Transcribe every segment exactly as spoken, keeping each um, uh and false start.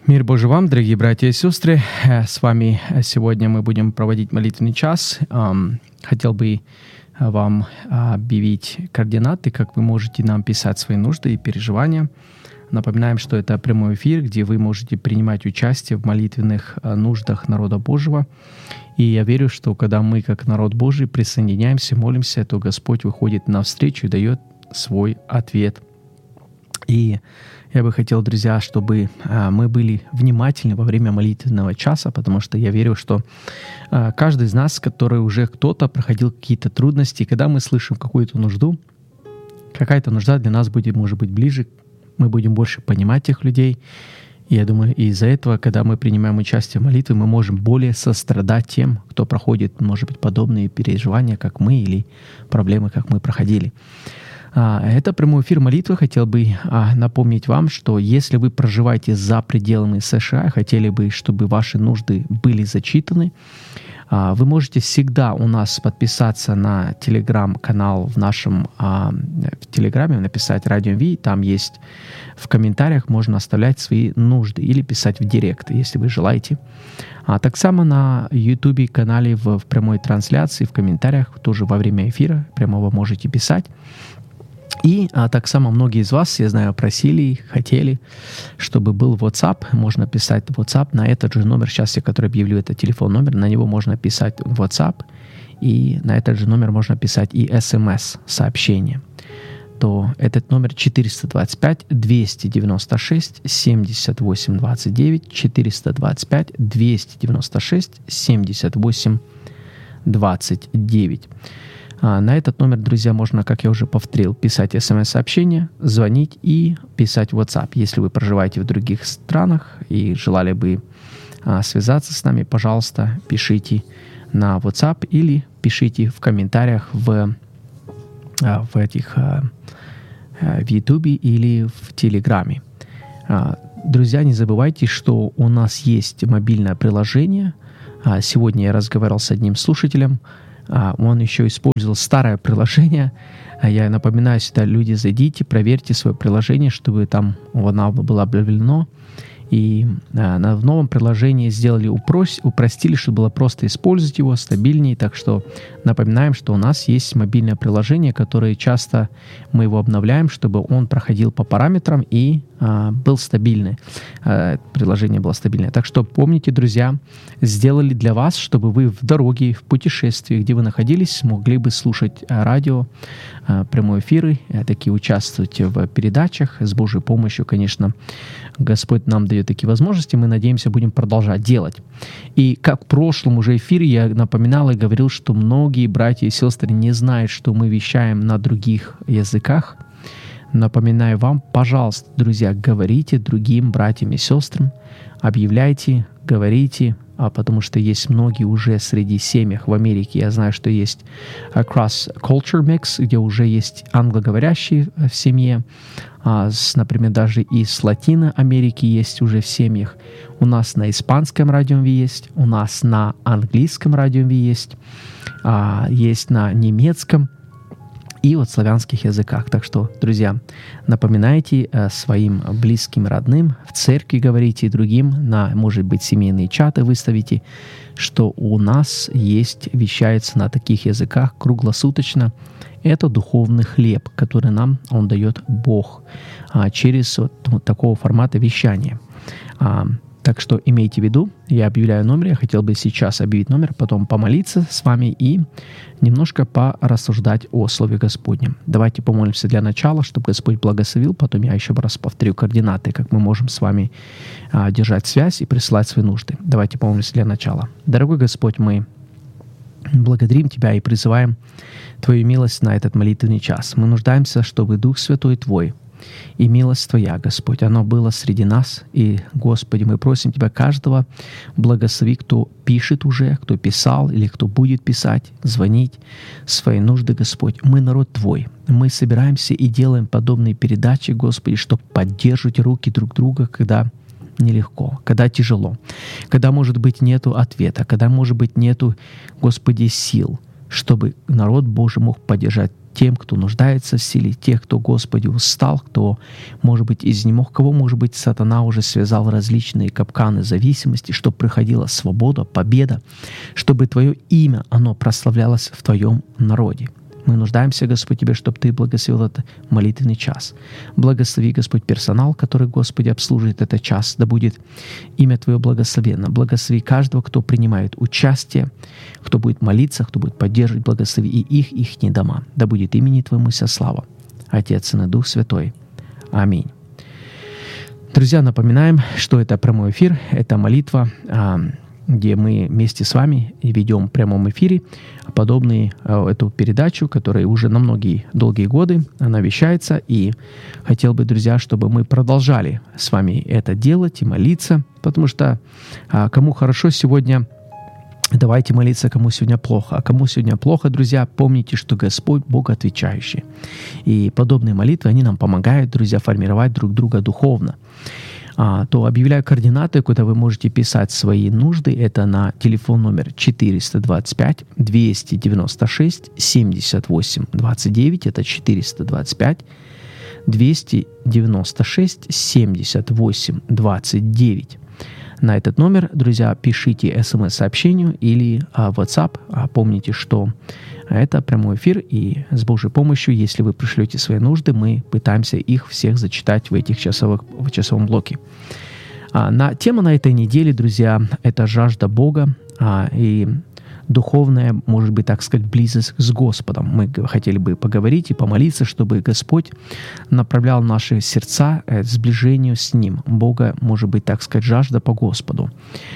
Мир Божий вам, дорогие братья и сестры. С вами сегодня мы будем проводить молитвенный час. Хотел бы вам объявить координаты, как вы можете нам писать свои нужды и переживания. Напоминаем, что это прямой эфир, где вы можете принимать участие в молитвенных нуждах народа Божьего. И я верю, что когда мы, как народ Божий, присоединяемся, молимся, то Господь выходит навстречу и дает свой ответ. И я бы хотел, друзья, чтобы а, мы были внимательны во время молитвенного часа, потому что я верю, что а, каждый из нас, который уже кто-то проходил какие-то трудности, когда мы слышим какую-то нужду, какая-то нужда для нас будет, может быть, ближе, мы будем больше понимать тех людей. И я думаю, из-за этого, когда мы принимаем участие в молитве, мы можем более сострадать тем, кто проходит, может быть, подобные переживания, как мы, или проблемы, как мы проходили. Это прямой эфир молитвы. Хотел бы напомнить вам, что если вы проживаете за пределами США, хотели бы, чтобы ваши нужды были зачитаны, вы можете всегда у нас подписаться на телеграм-канал в нашем в телеграме, написать Радио Ви. Там есть в комментариях, можно оставлять свои нужды или писать в директ, если вы желаете. А так само на YouTube-канале в, в прямой трансляции, в комментариях, тоже во время эфира прямого можете писать. И а, так само многие из вас, я знаю, просили, хотели, чтобы был WhatsApp. Можно писать WhatsApp на этот же номер. Сейчас я, который объявлю, это телефон номер. На него можно писать WhatsApp. И на этот же номер можно писать и эс эм эс-сообщение. То этот номер четыреста двадцать пять двести девяносто шесть семьдесят восемь двадцать девять. четыреста двадцать пять двести девяносто шесть семьдесят восемь двадцать девять. На этот номер, друзья, можно, как я уже повторил, писать эс эм эс-сообщения, звонить и писать в WhatsApp. Если вы проживаете в других странах и желали бы а, связаться с нами, пожалуйста, пишите на WhatsApp или пишите в комментариях в, а, в этих а, в YouTube или в Телеграме. А, друзья, не забывайте, что у нас есть мобильное приложение. А, сегодня я разговаривал с одним слушателем. Он еще использовал старое приложение. Я напоминаю сюда, люди, зайдите, проверьте свое приложение, чтобы там оно было обновлено. И а, в новом приложении сделали упрос, упростили, чтобы было просто использовать его, стабильнее. Так что напоминаем, что у нас есть мобильное приложение, которое часто мы его обновляем, чтобы он проходил по параметрам и а, был стабильный. А, приложение было стабильное. Так что помните, друзья, сделали для вас, чтобы вы в дороге, в путешествии, где вы находились, могли бы слушать радио, а, прямые эфиры, а, такие участвовать в передачах. С Божьей помощью, конечно, Господь нам дает такие возможности, мы, надеемся, будем продолжать делать. И как в прошлом уже эфире я напоминал и говорил, что многие братья и сестры не знают, что мы вещаем на других языках. Напоминаю вам, пожалуйста, друзья, говорите другим братьям и сестрам, объявляйте, говорите, а потому что есть многие уже среди семьях в Америке. Я знаю, что есть Cross Culture Mix, где уже есть англоговорящие в семье. А, с, например, даже из Латино Америки есть уже в семьях. У нас на испанском радио есть, у нас на английском радио есть, а, есть на немецком и вот славянских языках. Так что, друзья, напоминайте э, своим близким, родным, в церкви говорите и другим, на, может быть, семейные чаты выставите, что у нас есть, вещается на таких языках круглосуточно. Это духовный хлеб, который нам, Он дает Бог а, через вот, вот такого формата вещания. А, Так что имейте в виду, я объявляю номер, я хотел бы сейчас объявить номер, потом помолиться с вами и немножко порассуждать о Слове Господнем. Давайте помолимся для начала, чтобы Господь благословил, потом я еще раз повторю координаты, как мы можем с вами а, держать связь и присылать свои нужды. Давайте помолимся для начала. Дорогой Господь, мы благодарим Тебя и призываем Твою милость на этот молитвенный час. Мы нуждаемся, чтобы Дух Святой Твой и милость Твоя, Господь, оно было среди нас. И, Господи, мы просим Тебя каждого благослови, кто пишет уже, кто писал или кто будет писать, звонить, свои нужды, Господь. Мы народ Твой. Мы собираемся и делаем подобные передачи, Господи, чтобы поддерживать руки друг друга, когда нелегко, когда тяжело, когда, может быть, нету ответа, когда, может быть, нету, Господи, сил, чтобы народ Божий мог поддержать тем, кто нуждается в силе, тех, кто, Господи, устал, кто, может быть, изнемог, кого, может быть, сатана уже связал в различные капканы зависимости, чтобы приходила свобода, победа, чтобы Твое имя, оно прославлялось в Твоем народе. Мы нуждаемся, Господь, Тебе, чтобы Ты благословил этот молитвенный час. Благослови, Господь, персонал, который, Господи, обслуживает этот час. Да будет имя Твое благословенно. Благослови каждого, кто принимает участие, кто будет молиться, кто будет поддерживать. Благослови и их, и их дома. Да будет имени Твоему вся слава. Отец, Сын и Дух Святой. Аминь. Друзья, напоминаем, что это прямой эфир, это молитва, где мы вместе с вами ведем в прямом эфире подобную эту передачу, которая уже на многие долгие годы она вещается. И хотел бы, друзья, чтобы мы продолжали с вами это делать и молиться, потому что кому хорошо сегодня, давайте молиться, кому сегодня плохо. А кому сегодня плохо, друзья, помните, что Господь Бог отвечающий. И подобные молитвы, они нам помогают, друзья, формировать друг друга духовно. А, то объявляю координаты, куда вы можете писать свои нужды. Это на телефон номер четыреста двадцать пять двести девяносто шесть семьдесят восемь двадцать девять. Это четыреста двадцать пять двести девяносто шесть семьдесят восемь двадцать девять. На этот номер, друзья, пишите смс-сообщение или а, WhatsApp. А, помните, что это прямой эфир, и с Божьей помощью, если вы пришлете свои нужды, мы пытаемся их всех зачитать в этих часовых, в часовом блоке. А, на, тема на этой неделе, друзья, это жажда Бога а, и духовная, может быть, так сказать, близость с Господом. Мы хотели бы поговорить и помолиться, чтобы Господь направлял наши сердца к сближению с Ним. Бога, может быть, так сказать, жажда по Господу.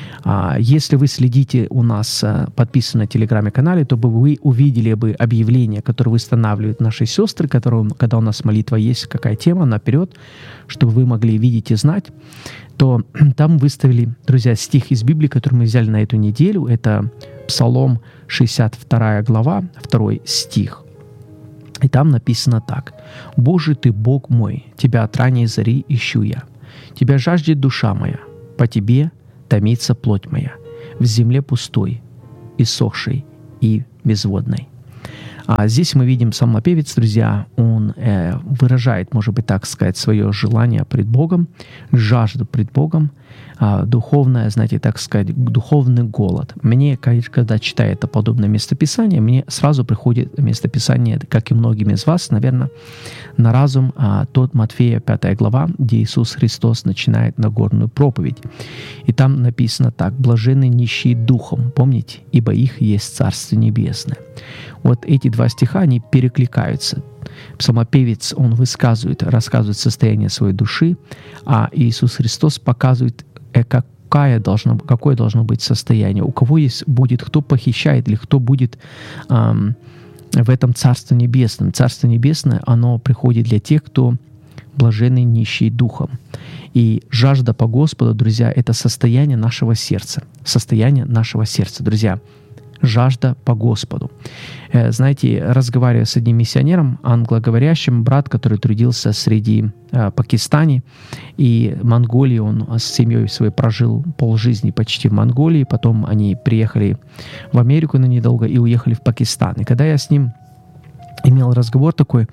Если вы следите у нас, подписаны на телеграме-канале, то бы вы увидели бы объявление, которое выстанавливают наши сестры, которые, когда у нас молитва есть, какая тема, наперед, чтобы вы могли видеть и знать, то там выставили, друзья, стих из Библии, который мы взяли на эту неделю. Это Псалом шестьдесят вторая глава, второй стих. И там написано так. «Боже ты, Бог мой, Тебя от ранней зари ищу я. Тебя жаждет душа моя, по Тебе томится плоть моя, в земле пустой, иссохшей и безводной». А здесь мы видим псалмопевец, друзья, он э, выражает, может быть, так сказать, свое желание пред Богом, жажду пред Богом, э, духовное, знаете, так сказать, духовный голод. Мне, когда читаю это подобное местописание, мне сразу приходит местописание, как и многим из вас, наверное, на разум э, тот Матфея пятая глава, где Иисус Христос начинает Нагорную проповедь. И там написано так: «Блаженны нищие духом», помните, «ибо их есть Царство Небесное». Вот эти два стиха, они перекликаются. Псалмопевец, он высказывает, рассказывает состояние своей души, а Иисус Христос показывает, какая должна, какое должно быть состояние, у кого есть, будет, кто похищает или кто будет эм, в этом Царстве Небесном. Царство Небесное, оно приходит для тех, кто блаженны нищие духом. И жажда по Господу, друзья, это состояние нашего сердца. Состояние нашего сердца, друзья. Жажда по Господу. Знаете, разговаривая с одним миссионером, англоговорящим, брат, который трудился среди э, Пакистане и Монголии, он с семьей своей прожил полжизни почти в Монголии, потом они приехали в Америку на недолго и уехали в Пакистан. И когда я с ним имел разговор такой,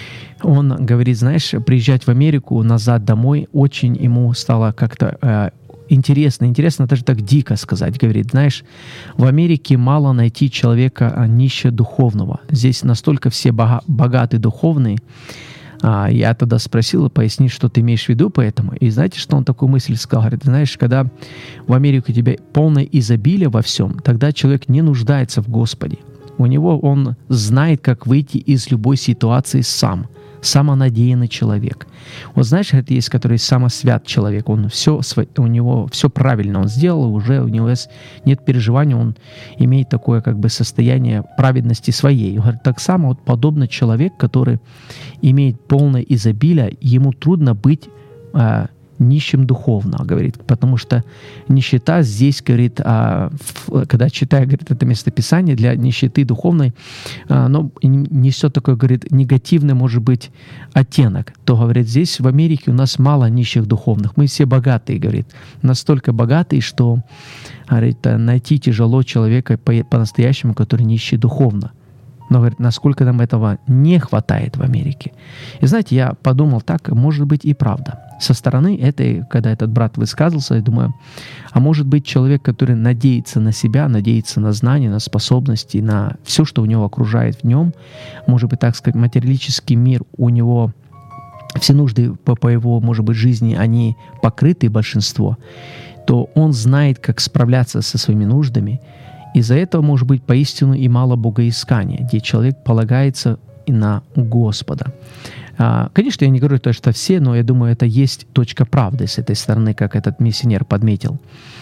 он говорит, знаешь, приезжать в Америку назад домой очень ему стало как-то э, Интересно, интересно даже так дико сказать. Говорит, знаешь, в Америке мало найти человека нище духовного. Здесь настолько все бога- богаты духовные. А, я тогда спросил, поясни, что ты имеешь в виду по этому. И знаете, что он такую мысль сказал? Говорит, знаешь, когда в Америке у тебя полное изобилие во всем, тогда человек не нуждается в Господе. У него он знает, как выйти из любой ситуации сам. Самонадеянный человек. Вот знаешь, это есть, который самосвят человек, он все, у него все правильно он сделал, уже у него нет переживаний, он имеет такое как бы состояние праведности своей. Он говорит, так само вот подобно человек, который имеет полное изобилие, ему трудно быть а, нищим духовно, говорит, потому что нищета здесь, говорит, а, в, когда читаю, говорит, это местописание, для нищеты духовной, а, оно несет такой, говорит, негативный, может быть, оттенок. То, говорит, здесь в Америке у нас мало нищих духовных, мы все богатые, говорит, настолько богатые, что, говорит, найти тяжело человека по- по-настоящему, который нищий духовно. Но, говорит, насколько нам этого не хватает в Америке. И знаете, я подумал так, может быть и правда. Со стороны этой, когда этот брат высказывался, я думаю, а может быть человек, который надеется на себя, надеется на знания, на способности, на все, что у него окружает в нем, может быть, так сказать, материалический мир у него, все нужды по, по его, может быть, жизни, они покрыты, большинство, то он знает, как справляться со своими нуждами. Из-за этого может быть поистину и мало богоискания, где человек полагается на Господа. Конечно, я не говорю то, что все, но я думаю, это есть точка правды с этой стороны, как этот миссионер подметил.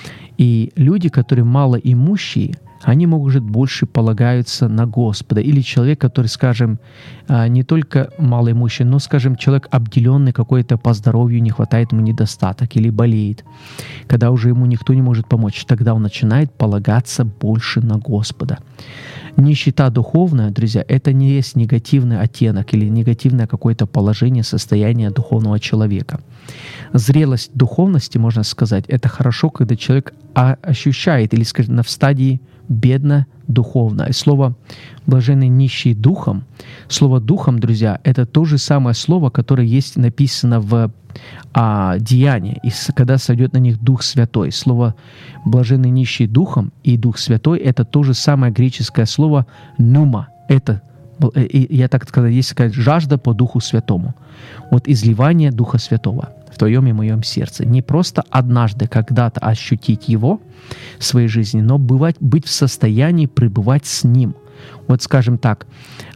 И люди, которые малоимущие, они, может, больше полагаются на Господа. Или человек, который, скажем, не только малоимущий, но, скажем, человек обделенный какой-то по здоровью, не хватает ему недостаток или болеет. Когда уже ему никто не может помочь, тогда он начинает полагаться больше на Господа. Нищета духовная, друзья, это не есть негативный оттенок или негативное какое-то положение, состояние духовного человека. Зрелость духовности, можно сказать, это хорошо, когда человек ощущает, или, скажем, в стадии бедно духовно. И слово «блаженный нищий духом», слово «духом», друзья, это то же самое слово, которое есть написано в а, Деянии, и когда сойдет на них Дух Святой. Слово «блаженный нищий духом» и Дух Святой — это то же самое греческое слово «нума». Это, я так сказать, есть сказать, жажда по Духу Святому. Вот изливание Духа Святого в твоем и моем сердце. Не просто однажды, когда-то ощутить Его в своей жизни, но бывать, быть в состоянии пребывать с Ним. Вот, скажем так,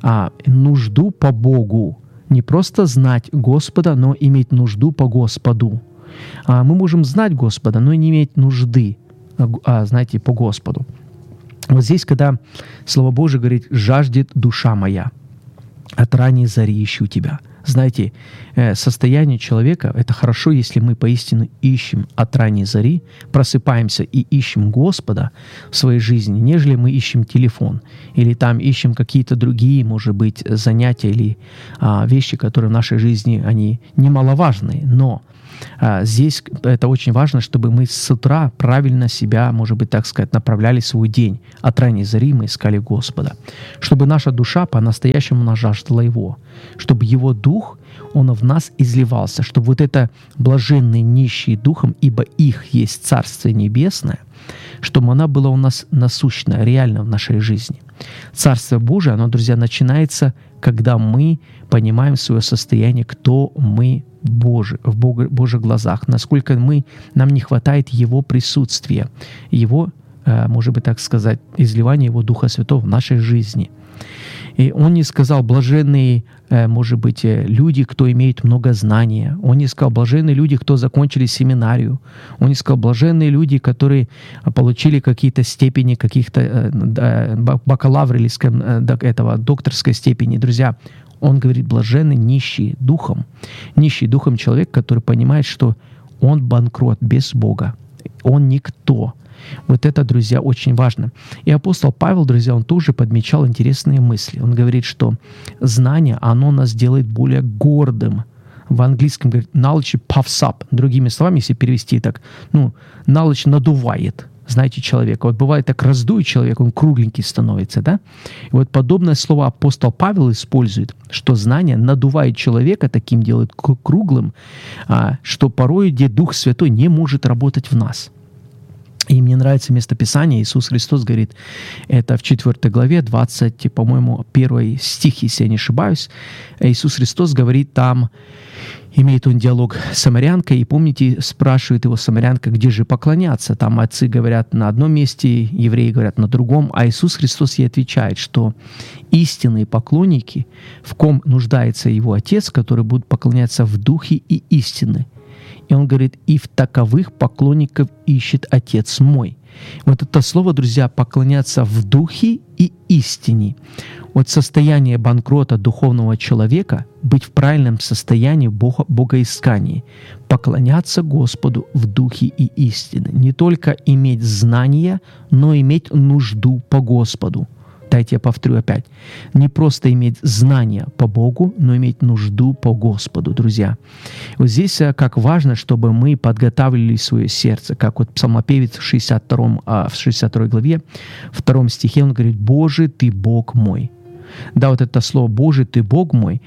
нужду по Богу. Не просто знать Господа, но иметь нужду по Господу. Мы можем знать Господа, но не иметь нужды, знаете, по Господу. Вот здесь, когда Слово Божие говорит «жаждет душа моя, от ранней зари ищу тебя». Знаете, состояние человека — это хорошо, если мы поистину ищем от ранней зари, просыпаемся и ищем Господа в своей жизни, нежели мы ищем телефон или там ищем какие-то другие, может быть, занятия или а, вещи, которые в нашей жизни, они немаловажные. Но а, здесь это очень важно, чтобы мы с утра правильно себя, может быть, так сказать, направляли свой день. От ранней зари мы искали Господа. Чтобы наша душа по-настоящему жаждала Его, чтобы Его Дух, Он в нас изливался, чтобы вот это блаженные нищие духом, ибо их есть Царствие Небесное, чтобы она была у нас насущная, реально в нашей жизни. Царство Божие, оно, друзья, начинается, когда мы понимаем свое состояние, кто мы Божий, в Бога, Божьих глазах, насколько мы, нам не хватает Его присутствия, Его, может быть, так сказать, изливания Его Духа Святого в нашей жизни. И Он не сказал «блаженные, может быть, люди, кто имеет много знания». Он не сказал «блаженные люди, кто закончили семинарию». Он не сказал «блаженные люди, которые получили какие-то степени, каких-то бакалавр или, скажем, этого, докторской степени». Друзья, Он говорит «блаженный нищий духом». Нищий духом человек, который понимает, что он банкрот без Бога. Он никто. Вот это, друзья, очень важно. И апостол Павел, друзья, он тоже подмечал интересные мысли. Он говорит, что знание, оно нас делает более гордым. В английском говорит knowledge puffs up. Другими словами, если перевести так, ну, knowledge надувает, знаете, человека. Вот бывает так, раздует человек, он кругленький становится, да? И вот подобное слово апостол Павел использует, что знание надувает человека, таким делает круглым, что порой, где Дух Святой не может работать в нас. И мне нравится местописание. Иисус Христос говорит, это в четвёртой главе, двадцать, по-моему, первый стих, если я не ошибаюсь. Иисус Христос говорит там, имеет он диалог с самарянкой, и помните, спрашивает его самарянка, где же поклоняться. Там отцы говорят на одном месте, евреи говорят на другом, а Иисус Христос ей отвечает, что истинные поклонники, в ком нуждается его Отец, которые будут поклоняться в духе и истины. И он говорит, и в таковых поклонников ищет Отец мой. Вот это слово, друзья, поклоняться в духе и истине. Вот состояние банкрота духовного человека, быть в правильном состоянии бога, богоискания, поклоняться Господу в духе и истине. Не только иметь знания, но иметь нужду по Господу. Дайте я повторю опять. Не просто иметь знания по Богу, но иметь нужду по Господу, друзья. Вот здесь как важно, чтобы мы подготавливали свое сердце, как вот псалмопевец в шестьдесят второй, в шестьдесят второй главе, в втором стихе он говорит, «Боже, Ты Бог мой». Да, вот это слово «Божий ты Бог мой»,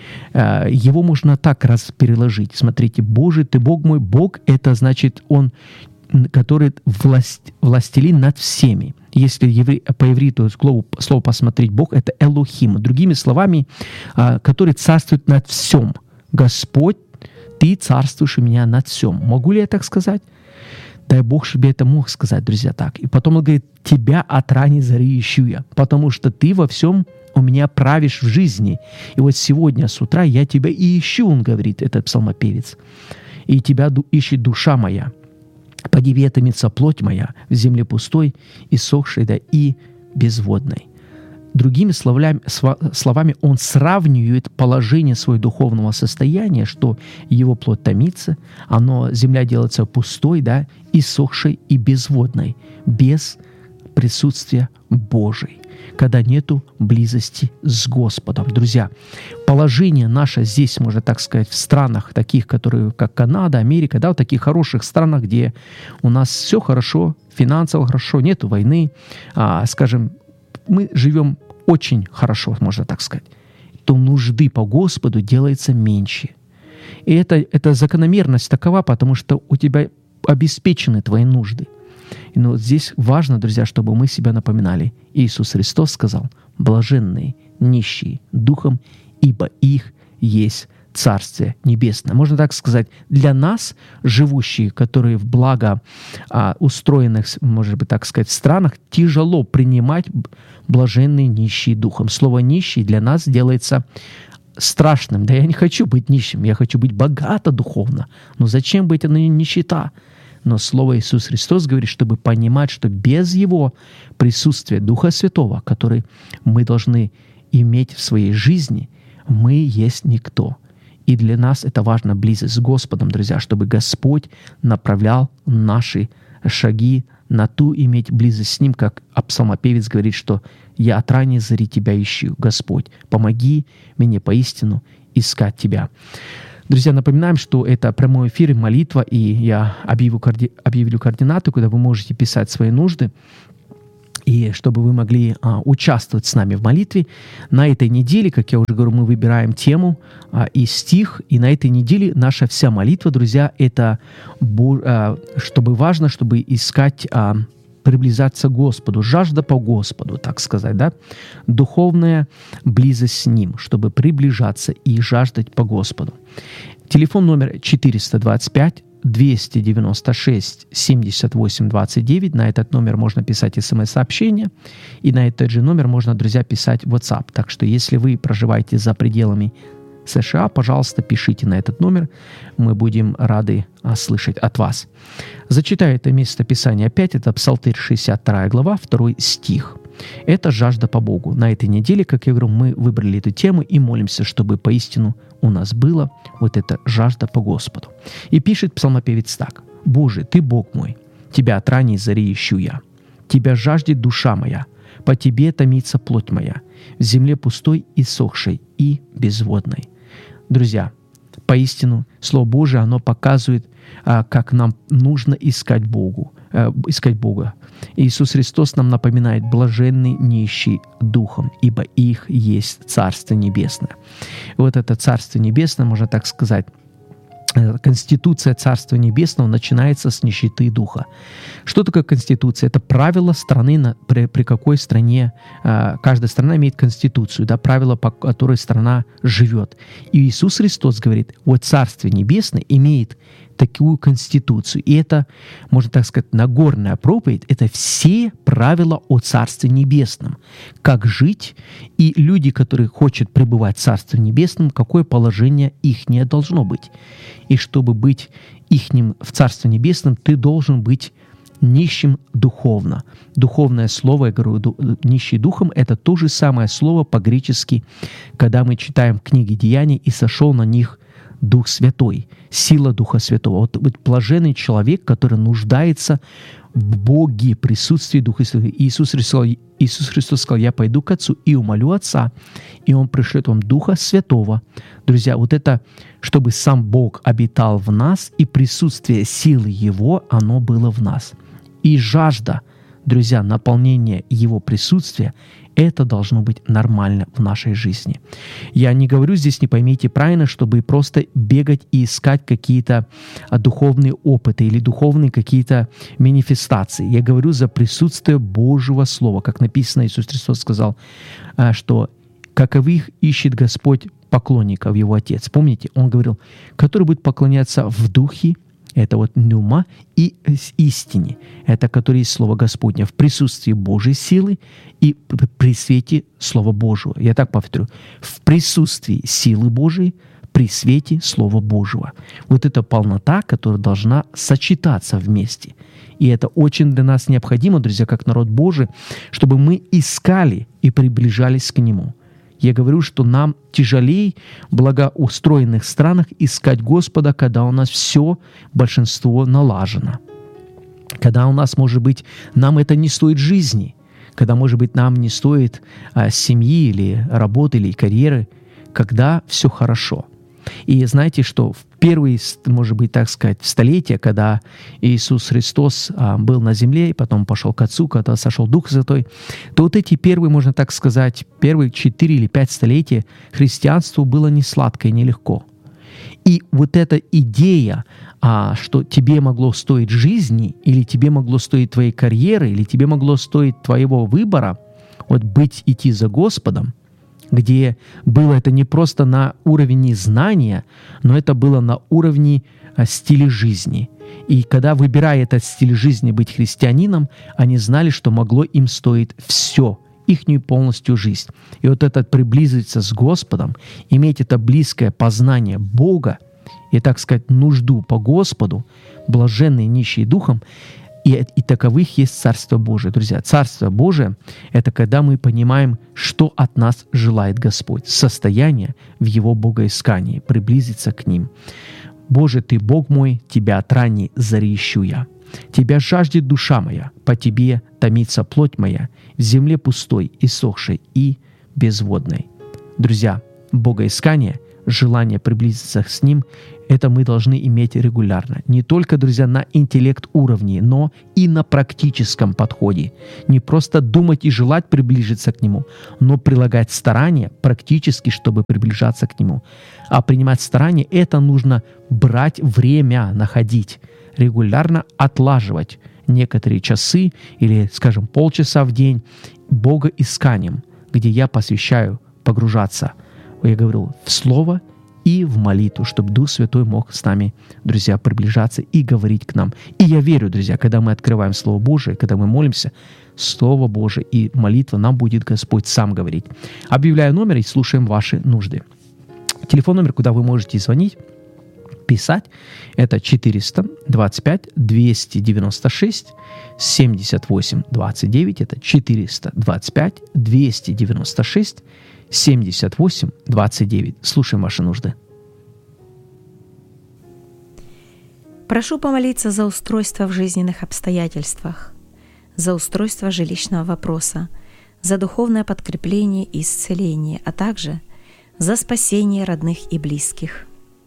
его можно так раз переложить. Смотрите, «Божий ты Бог мой», Бог — это значит Он, который власть, властелин над всеми. Если евре, по ивриту слово, слово посмотреть, Бог — это Элохим. Другими словами, который царствует над всем. Господь, Ты царствуешь у меня над всем. Могу ли я так сказать? Дай Бог, чтобы я это мог сказать, друзья, так. И потом он говорит: «Тебя от ранней зари ищу я, потому что Ты во всем у меня правишь в жизни. И вот сегодня с утра я Тебя и ищу», он говорит, этот псалмопевец. «И Тебя ищет душа моя. По Тебе томится плоть моя в земле пустой, иссохшей да и безводной». Другими словами, словами, он сравнивает положение своего духовного состояния, что его плоть томится, оно, земля делается пустой, да, иссохшей и безводной, без присутствия Божьей, когда нету близости с Господом. Друзья, положение наше здесь, можно так сказать, в странах таких, которые, как Канада, Америка, да, в таких хороших странах, где у нас все хорошо, финансово хорошо, нету войны, а, скажем, мы живем очень хорошо, можно так сказать, то нужды по Господу делается меньше. И это, это закономерность такова, потому что у тебя обеспечены твои нужды. И ну, вот здесь важно, друзья, чтобы мы себя напоминали. Иисус Христос сказал: «Блаженные, нищие духом, ибо их есть Царствие Небесное». Можно так сказать, для нас, живущие, которые в благо а, устроенных, может быть, так сказать, странах, тяжело принимать блаженные нищие духом. Слово «нищий» для нас делается страшным. Да я не хочу быть нищим, я хочу быть богато духовно. Но зачем быть на нищета? Но слово Иисус Христос говорит, чтобы понимать, что без Его присутствия Духа Святого, который мы должны иметь в своей жизни, мы есть никто. И для нас это важно, близость с Господом, друзья, чтобы Господь направлял наши шаги на ту иметь близость с Ним, как псалмопевец говорит, что «Я от ранней зари Тебя ищу, Господь, помоги мне поистину искать Тебя». Друзья, напоминаем, что это прямой эфир и молитва, и я объявлю, коорди... объявлю координаты, куда вы можете писать свои нужды, и чтобы вы могли а, участвовать с нами в молитве. На этой неделе, как я уже говорю, мы выбираем тему а, и стих, и на этой неделе наша вся молитва, друзья, это а, чтобы важно, чтобы искать, а, приближаться к Господу, жажда по Господу, так сказать, да, духовная близость с Ним, чтобы приближаться и жаждать по Господу. Телефон номер четыреста двадцать пять двести девяносто шесть семьдесят восемь двадцать девять. На этот номер можно писать смс-сообщение, и на этот же номер можно, друзья, писать WhatsApp. Так что если вы проживаете за пределами США, пожалуйста, пишите на этот номер. Мы будем рады а, слышать от вас. Зачитаю это место Писания опять. Это Псалтырь шестьдесят вторая глава, второй стих. Это жажда по Богу. На этой неделе, как я говорю, мы выбрали эту тему и молимся, чтобы поистину у нас было вот эта жажда по Господу. И пишет псалмопевец так: «Боже, Ты Бог мой, Тебя от ранней зари ищу я. Тебя жаждет душа моя, по Тебе томится плоть моя, в земле пустой и сохшей и безводной». Друзья, поистину Слово Божие, оно показывает, как нам нужно искать Богу, искать Бога. Иисус Христос нам напоминает: блаженный нищий духом, ибо их есть Царство Небесное. И вот это Царство Небесное, можно так сказать, конституция Царства Небесного начинается с нищеты духа. Что такое конституция? Это правило страны, на, при, при какой стране, э, каждая страна имеет конституцию, да, правила, по которой страна живет. И Иисус Христос говорит: вот Царство Небесное имеет такую конституцию. И это, можно так сказать, Нагорная проповедь, это все правила о Царстве Небесном. Как жить, и люди, которые хотят пребывать в Царстве Небесном, какое положение их не должно быть. И чтобы быть ихним в Царстве Небесном, ты должен быть нищим духовно. Духовное слово, я говорю, нищий духом, это то же самое слово по-гречески, когда мы читаем книги Деяний: «И сошел на них Дух Святой», сила Духа Святого. Вот быть блаженный человек, который нуждается в Боге, присутствии Духа Святого. Иисус Христос, Иисус Христос сказал: «Я пойду к Отцу и умолю Отца, и Он пришлет вам Духа Святого». Друзья, вот это, чтобы сам Бог обитал в нас, и присутствие силы Его, оно было в нас. И жажда Друзья, наполнение Его присутствия — это должно быть нормально в нашей жизни. Я не говорю здесь, не поймите правильно, чтобы просто бегать и искать какие-то духовные опыты или духовные какие-то манифестации. Я говорю за присутствие Божьего Слова. Как написано, Иисус Христос сказал, что «каковых ищет Господь поклонников Его Отец». Помните, Он говорил, который будет поклоняться в духе, это вот пневма, и истине. Это который есть Слово Господне в присутствии Божьей силы и при свете Слова Божьего. Я так повторю. В присутствии силы Божией, при свете Слова Божьего. Вот эта полнота, которая должна сочетаться вместе. И это очень для нас необходимо, друзья, как народ Божий, чтобы мы искали и приближались к Нему. Я говорю, что нам тяжелее в благоустроенных странах искать Господа, когда у нас все, большинство налажено. Когда у нас, может быть, нам это не стоит жизни. Когда, может быть, нам не стоит а, семьи или работы, или карьеры. Когда все хорошо. И знаете, что в первые, может быть, так сказать, столетия, когда Иисус Христос а, был на земле и потом пошел к Отцу, когда сошел Дух Святой, то вот эти первые, можно так сказать, первые четыре или пять столетий христианству было не сладко и нелегко. И вот эта идея, а, что тебе могло стоить жизни, или тебе могло стоить твоей карьеры, или тебе могло стоить твоего выбора, вот быть, идти за Господом, где было это не просто на уровне знания, но это было на уровне а, стиля жизни. И когда, выбирая этот стиль жизни быть христианином, они знали, что могло им стоить все, ихнюю полностью жизнь. И вот это приблизиться с Господом, иметь это близкое познание Бога и, так сказать, нужду по Господу, блаженные нищие духом, И, и таковых есть Царство Божие. Друзья, Царство Божие — это когда мы понимаем, что от нас желает Господь. Состояние в Его богоискании, приблизиться к Ним. «Боже, Ты, Бог мой, Тебя от ранней зари ищу я. Тебя жаждет душа моя, по Тебе томится плоть моя, в земле пустой, иссохшей и безводной». Друзья, богоискание, желание приблизиться с Ним — это мы должны иметь регулярно. Не только, друзья, на интеллект уровне, но и на практическом подходе. Не просто думать и желать приближиться к Нему, но прилагать старания практически, чтобы приближаться к Нему. А принимать старания — это нужно брать время, находить, регулярно отлаживать некоторые часы или, скажем, полчаса в день богоисканием, где я посвящаю погружаться, я говорю, в Слово и в молитву, чтобы Дух Святой мог с нами, друзья, приближаться и говорить к нам. И я верю, друзья, когда мы открываем Слово Божие, когда мы молимся, Слово Божие и молитва нам будет Господь сам говорить. Объявляю номер и слушаем ваши нужды. Телефон номер, куда вы можете звонить, писать, это четыреста двадцать пять двести девяносто шесть семьдесят восемь двадцать девять, это четыреста двадцать пять двести девяносто шесть семьдесят восемь двадцать девять. Слушаем ваши нужды. Прошу помолиться за устройство в жизненных обстоятельствах, за устройство жилищного вопроса, за духовное подкрепление и исцеление, а также за спасение родных и близких.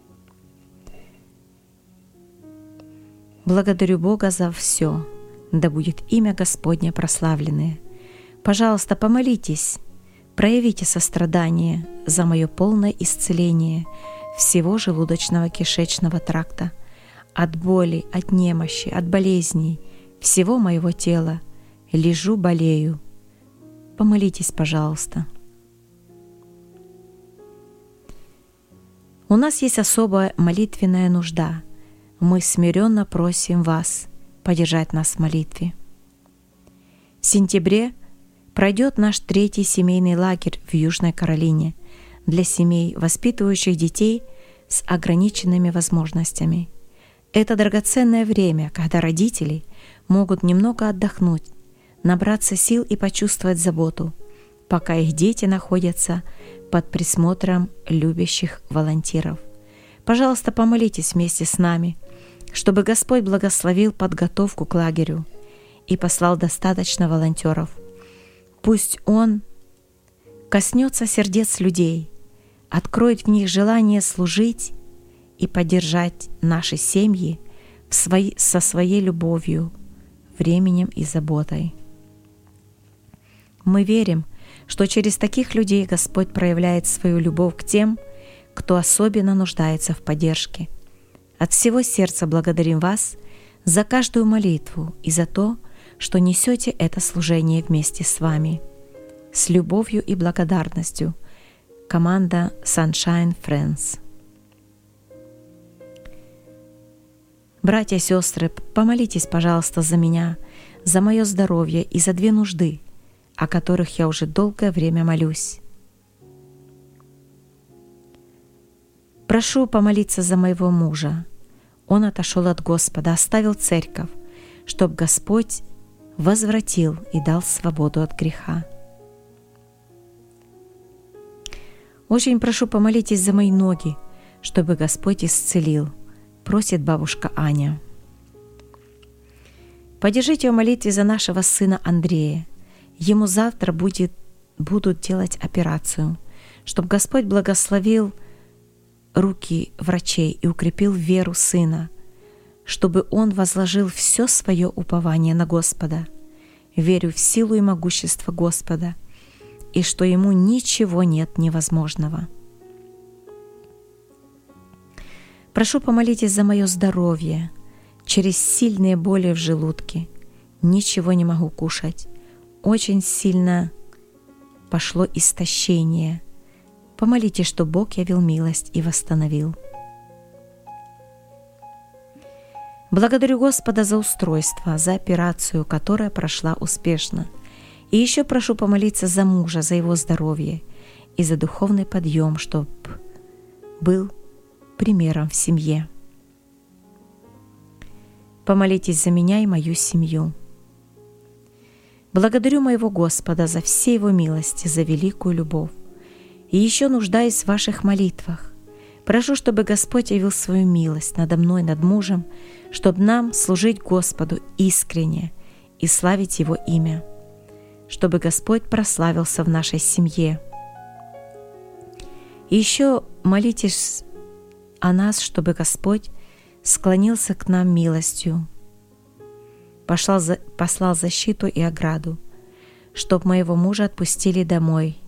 Благодарю Бога за все, да будет имя Господне прославленное. Пожалуйста, помолитесь, проявите сострадание за мое полное исцеление всего желудочно-кишечного тракта, от боли, от немощи, от болезней, всего моего тела. Лежу, болею. Помолитесь, пожалуйста. У нас есть особая молитвенная нужда. Мы смиренно просим вас поддержать нас в молитве. В сентябре пройдет наш третий семейный лагерь в Южной Каролине для семей, воспитывающих детей с ограниченными возможностями. Это драгоценное время, когда родители могут немного отдохнуть, набраться сил и почувствовать заботу, пока их дети находятся под присмотром любящих волонтеров. Пожалуйста, помолитесь вместе с нами, чтобы Господь благословил подготовку к лагерю и послал достаточно волонтеров. Пусть Он коснется сердец людей, откроет в них желание служить и поддержать наши семьи в свои, со своей любовью, временем и заботой. Мы верим, что через таких людей Господь проявляет свою любовь к тем, кто особенно нуждается в поддержке. От всего сердца благодарим вас за каждую молитву и за то, что несете это служение вместе с вами. С любовью и благодарностью. Команда Sunshine Friends. Братья и сестры, помолитесь, пожалуйста, за меня, за мое здоровье и за две нужды, о которых я уже долгое время молюсь. Прошу помолиться за моего мужа. Он отошел от Господа, оставил церковь, чтоб Господь возвратил и дал свободу от греха. Очень прошу, помолитесь за мои ноги, чтобы Господь исцелил, просит бабушка Аня. Поддержите в молитве за нашего сына Андрея. Ему завтра будет, будут делать операцию, чтобы Господь благословил руки врачей и укрепил веру сына, чтобы он возложил все свое упование на Господа. Верю в силу и могущество Господа, и что ему ничего нет невозможного. Прошу, помолитесь за мое здоровье. Через сильные боли в желудке ничего не могу кушать. Очень сильно пошло истощение. Помолитесь, что Бог явил милость и восстановил. Благодарю Господа за устройство, за операцию, которая прошла успешно. И еще прошу помолиться за мужа, за его здоровье и за духовный подъем, чтобы был примером в семье. Помолитесь за меня и мою семью. Благодарю моего Господа за все Его милости, за великую любовь. И еще нуждаюсь в ваших молитвах. Прошу, чтобы Господь явил свою милость надо мной, над мужем, чтобы нам служить Господу искренне и славить Его имя, чтобы Господь прославился в нашей семье. И еще молитесь о нас, чтобы Господь склонился к нам милостью, послал, за, послал защиту и ограду, чтобы моего мужа отпустили домой